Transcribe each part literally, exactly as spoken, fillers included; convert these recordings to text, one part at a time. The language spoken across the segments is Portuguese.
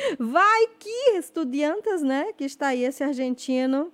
Vai que Estudiantes, né? Que está aí esse argentino.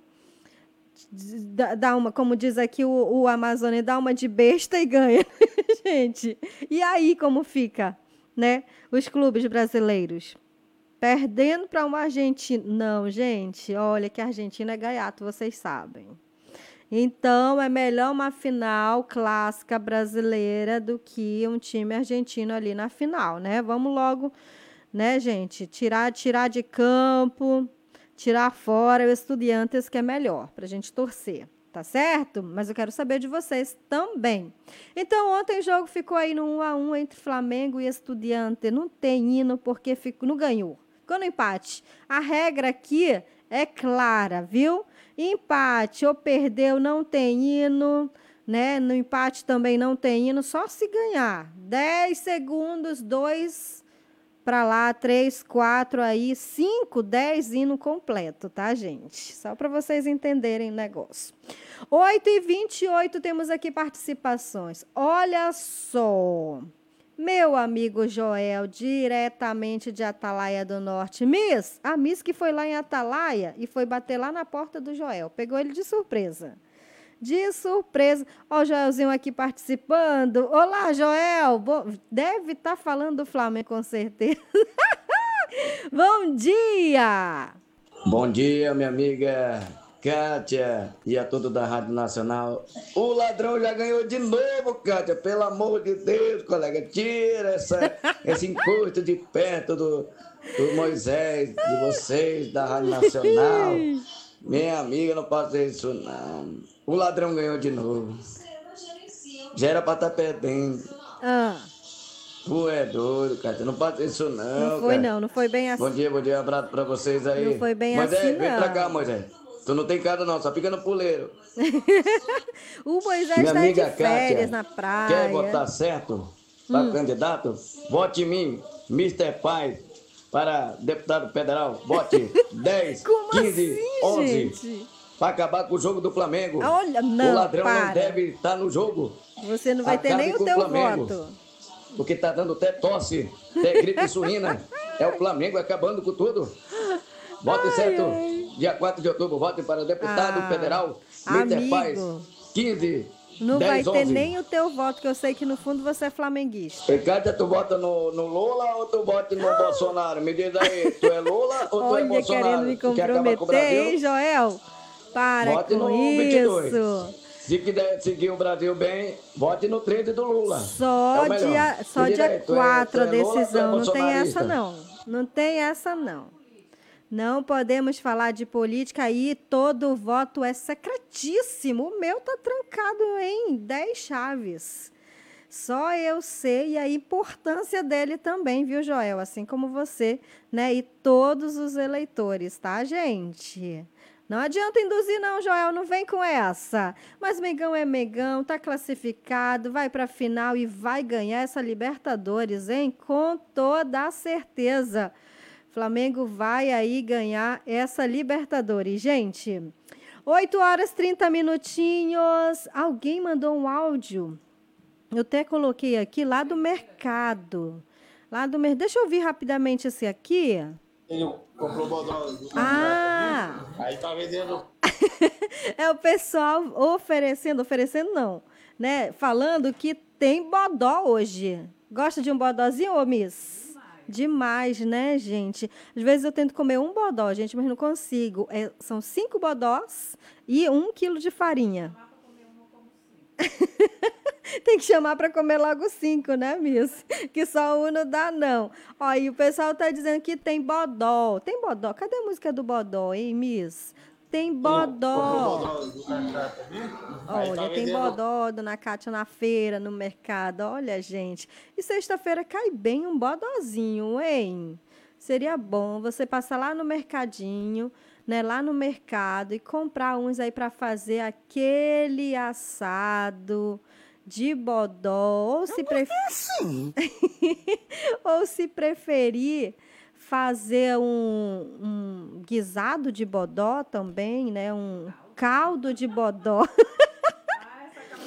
Dá, dá uma, como diz aqui o, o Amazônia, dá uma de besta e ganha, gente. E aí como fica, né? Os clubes brasileiros perdendo para uma Argentina. Não, gente, olha que a Argentina é gaiato, vocês sabem. Então é melhor uma final clássica brasileira do que um time argentino ali na final, né? Vamos logo, né, gente? Tirar, tirar de campo. Tirar fora o Estudiantes, que é melhor, para a gente torcer, tá certo? Mas eu quero saber de vocês também. Então, ontem o jogo ficou aí no um a um entre Flamengo e Estudiantes. Não tem hino porque ficou, não ganhou. Ficou no empate. A regra aqui é clara, viu? Empate ou perdeu, não tem hino, né? No empate também não tem hino, só se ganhar. dez segundos, dois... para lá, três, quatro, aí, cinco, dez hino completo, tá, gente? Só para vocês entenderem o negócio. oito e vinte e oito temos aqui participações. Olha só, meu amigo Joel, diretamente de Atalaia do Norte. Miss, a Miss que foi lá em Atalaia e foi bater lá na porta do Joel. Pegou ele de surpresa. De surpresa. Ó, o Joelzinho aqui participando. Olá, Joel. Deve estar falando do Flamengo, com certeza. Bom dia! Bom dia, minha amiga Kátia e a todos da Rádio Nacional. O ladrão já ganhou de novo, Kátia. Pelo amor de Deus, colega. Tira essa, esse encosto de perto do, do Moisés, de vocês, da Rádio Nacional. Minha amiga, não pode fazer isso, não. O ladrão ganhou de novo. Já era pra estar perdendo. Ah. Tu é doido, cara. Não pode isso, não. Não foi, cara. não. Não foi bem assim. Bom dia, bom dia. Um abraço pra vocês aí. Não foi bem Moisés, assim, vem não. pra cá, Moisés. Tu não tem casa, não. Só fica no puleiro. O Moisés Minha está amiga de férias Kátia, na praia. quer votar certo para Hum. candidato? Vote em mim, mister Paz, para deputado federal. Vote dez, Como quinze, assim, onze. gente? Para acabar com o jogo do Flamengo. Olha, não, o ladrão para. não deve estar no jogo. Você não vai ter Acabe nem o com teu Flamengo. voto. Porque tá dando até tosse, até gripe suína. É o Flamengo acabando com tudo. Vote Ai, certo, ai. dia quatro de outubro. Vote para deputado Ah, federal, mister Paz, amigo. quinze, Não dez, vai ter onze. nem o teu voto, que eu sei que no fundo você é flamenguista. E Kátia, tu vota no, no Lula ou tu vota no Bolsonaro? Me diz aí, tu é Lula ou tu é Olha, Bolsonaro? querendo me Tu quer acabar com o comprometer, Brasil? hein, Joel? Para Vote com no vinte e dois. isso. Se quiser seguir o Brasil bem, vote no treze do Lula. Só é o melhor. dia, só Me diz dia aí, tu é- quatro tu a é Lula ou tu é decisão. Não tem bolsonarista? essa, não. Não tem essa, não. Não podemos falar de política aí. Todo voto é secretíssimo. O meu tá trancado em dez chaves. Só eu sei a importância dele também, viu, Joel? Assim como você, né? E todos os eleitores, tá, gente? Não adianta induzir, não, Joel, não vem com essa. Mas Mengão é Mengão, tá classificado, vai pra final e vai ganhar essa Libertadores, hein? Com toda a certeza. Flamengo vai aí ganhar essa Libertadores. Gente, oito horas e trinta minutinhos. Alguém mandou um áudio. Eu até coloquei aqui lá do mercado. Lá do mercado. Deixa eu ouvir rapidamente esse aqui. Ele comprou o bodó. Ah! Aí tá vendendo. É o pessoal oferecendo, oferecendo não, né? Falando que tem bodó hoje. Gosta de um bodózinho, ô Miss? Demais, né, gente? Às vezes eu tento comer um bodó, gente, mas não consigo. É, são cinco bodós e um quilo de farinha. Tem que chamar para comer logo cinco, né, Miss? Que só um não dá, não. Ó, e o pessoal tá dizendo que tem bodó. Tem bodó? Cadê a música do bodó, hein, Miss? Tem bodó. Olha, tem bodó, dona Kátia, na feira, no mercado. Olha, gente. E sexta-feira cai bem um bodózinho, hein? Seria bom você passar lá no mercadinho, né, lá no mercado e comprar uns aí para fazer aquele assado de bodó, ou se pref... assim? ou se preferir fazer um, um guisado de bodó também, né, um caldo de bodó.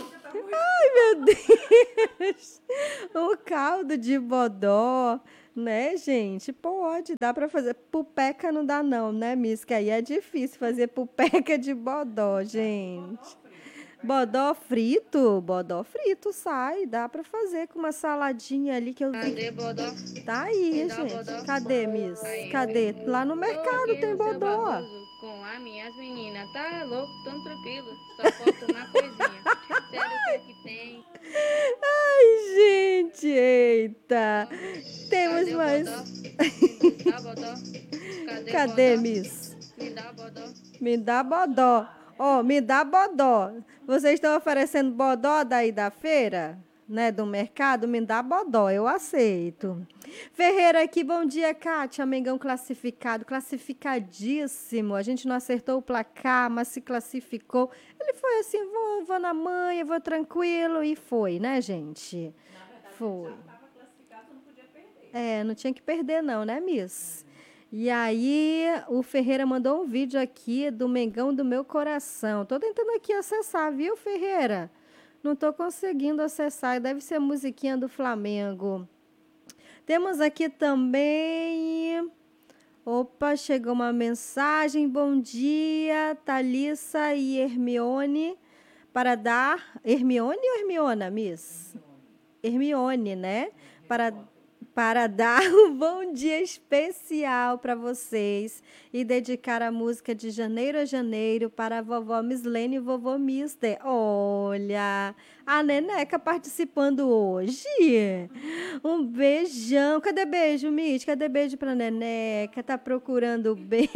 Meu Deus! O caldo de bodó, né, gente? Pode, dá para fazer. Pupeca não dá não, né, Miss? Que aí é difícil fazer pupeca de bodó, gente. Bodó frito, bodó frito sai, dá para fazer com uma saladinha ali que eu vi. Cadê Bodó? Tá aí, Me dá gente. bodó. Cadê, Miss? Aí, Cadê? Lá no Tô mercado aqui tem no seu bodó. baboso com as minhas meninas. Tá louco, tão tranquilo. Só falta uma coisinha. Sério, o que é que tem? Ai, gente, eita. Temos Cadê o mais. Bodó? Me dá Bodó. Cadê, Cadê, Bodó? Miss? Me dá Bodó. Me dá bodó. Ó, me dá bodó. Vocês estão oferecendo bodó daí da feira, né, do mercado? Me dá bodó, eu aceito. Ferreira aqui, bom dia, Kátia. Mengão classificado, classificadíssimo. A gente não acertou o placar, mas se classificou. Ele foi assim, vou, vou na manhã, vou tranquilo, e foi, né, gente? Foi. É, não tinha que perder não, né, Miss? E aí, o Ferreira mandou um vídeo aqui do Mengão do meu coração. Tô tentando aqui acessar, viu, Ferreira? Não tô conseguindo acessar, deve ser a musiquinha do Flamengo. Temos aqui também... Opa, chegou uma mensagem. Bom dia, Thalissa e Hermione, para dar... Hermione ou Hermiona, Miss? Hermione, né? Para... para dar um bom dia especial para vocês e dedicar a música de Janeiro a Janeiro para a vovó Mislene e vovô Mister. Olha, a Neneca participando hoje. Um beijão. Cadê beijo, Mitch? Cadê beijo para Neneca? Tá procurando beijo.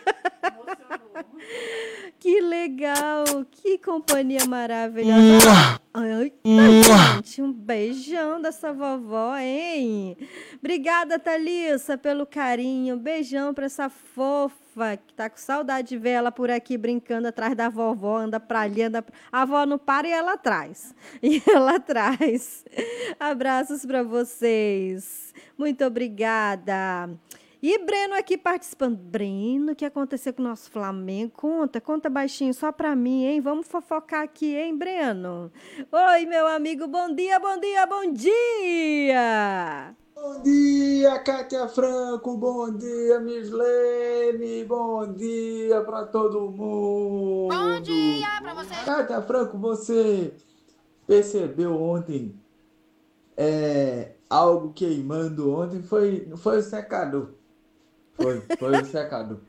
Que legal, que companhia maravilhosa. Ai, gente, um beijão dessa vovó, hein? Obrigada, Thalissa, pelo carinho. Beijão para essa fofa que tá com saudade de ver ela por aqui brincando atrás da vovó, anda pra ali, anda... A avó não para e ela atrás. E ela atrás. Abraços para vocês. Muito obrigada. E Breno aqui participando. Breno, o que aconteceu com o nosso Flamengo? Conta, conta baixinho, só pra mim, hein? Vamos fofocar aqui, hein, Breno? Oi, meu amigo, bom dia, bom dia, bom dia! Bom dia, Kátia Franco, bom dia, Mislene, bom dia para todo mundo. Bom dia pra você. Kátia Franco, você percebeu ontem é, algo queimando ontem? Foi, não foi o secador. Foi, foi o secador.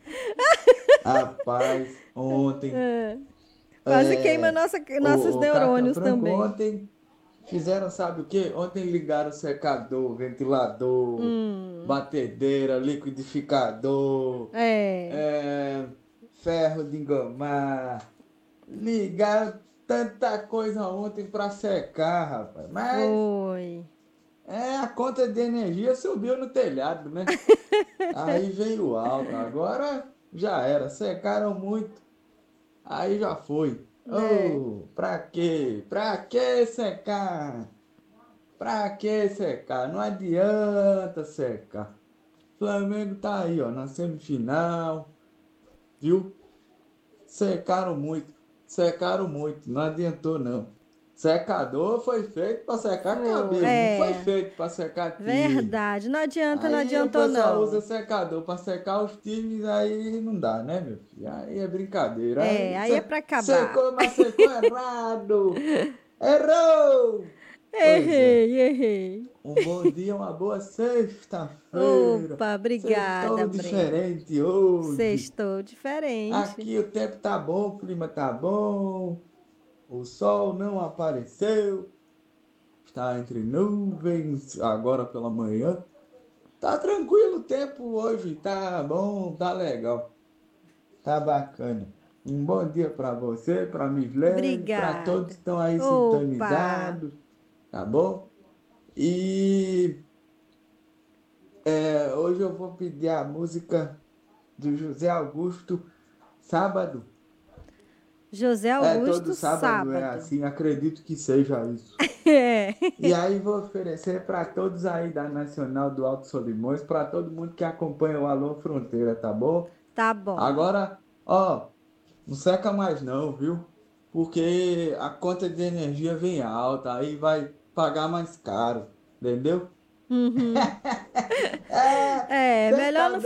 Rapaz, ontem. É, quase é, queima nossa, nossos o, o neurônios Kátia Franco, também. ontem fizeram, sabe o quê? Ontem ligaram secador, ventilador, Hum, batedeira, liquidificador, é, é, ferro de engomar. Ligaram tanta coisa ontem para secar, rapaz. Mas foi. é, a conta de energia subiu no telhado, né? Aí veio alta. Agora já era. Secaram muito. Aí já foi. É. Oh, pra quê? Pra que secar? Pra que secar? Não adianta secar. Flamengo tá aí, ó, na semifinal. Viu? Secaram muito. Secaram muito. Não adiantou, não. Secador foi feito para secar cabelo, É. não foi feito para secar time. Verdade, não adianta, não Aí adiantou o pessoal não. usa secador para secar os times, aí não dá, né, meu filho? Aí é brincadeira. É, aí é pra acabar. Secou, mas secou errado. Errou! Pois é. Errei, errei. Um bom dia, uma boa sexta-feira. Opa, obrigada, Sextou Breno. diferente hoje. Sextou diferente. Aqui o tempo tá bom, o clima tá bom. O sol não apareceu. Está entre nuvens agora pela manhã. Tá tranquilo o tempo hoje, tá bom, tá legal. Tá bacana. Um bom dia para você, para Mislene, Obrigada. para todos que estão aí Opa. sintonizados, tá bom? E é, hoje eu vou pedir a música do José Augusto, Sábado. José É, Augusto, todo sábado, sábado. é assim, acredito que seja isso. É. E aí vou oferecer para todos aí da Nacional do Alto Solimões, para todo mundo que acompanha o Alô Fronteira, tá bom? Tá bom. Agora, ó, não seca mais não, viu? porque a conta de energia vem alta, aí vai pagar mais caro, entendeu? Uhum. É, É, cê melhor tá não